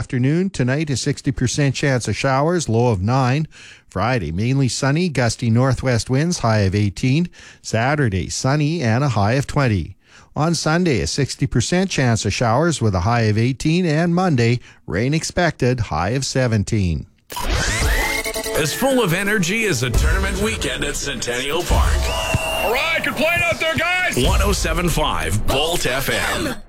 afternoon. Tonight, a 60% chance of showers, low of 9. Friday, mainly sunny, gusty northwest winds, high of 18. Saturday, sunny and a high of 20. On Sunday, a 60% chance of showers with a high of 18. And Monday, rain expected, high of 17. As full of energy as a tournament weekend at Centennial Park. All right, good playing out there, guys. 107.5 Bolt FM.